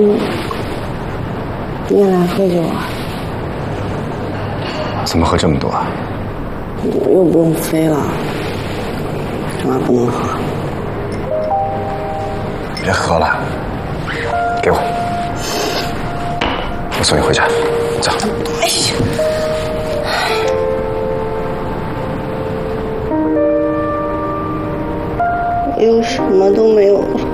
你也来喝酒啊？ 怎么喝这么多啊？ 又不用飞了，干嘛不能喝？ 别喝了，给我，我送你回家。走。 哎呀！我又什么都没有了。